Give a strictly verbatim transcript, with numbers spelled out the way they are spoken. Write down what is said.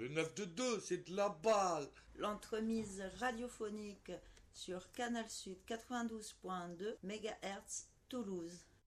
Le neuf de deux, c'est de la balle. L'entremise radiophonique sur Canal Sud quatre-vingt-douze virgule deux mégahertz Toulouse.